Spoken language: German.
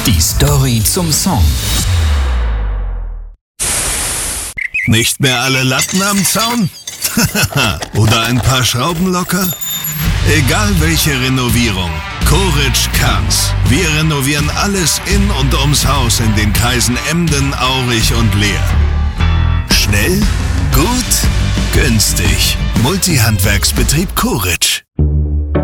Die Story zum Song. Nicht mehr alle Latten am Zaun? Oder ein paar Schrauben locker? Egal welche Renovierung, Koritsch kann's. Wir renovieren alles in und ums Haus in den Kreisen Emden, Aurich und Leer. Schnell, gut, günstig. Multihandwerksbetrieb Koritsch.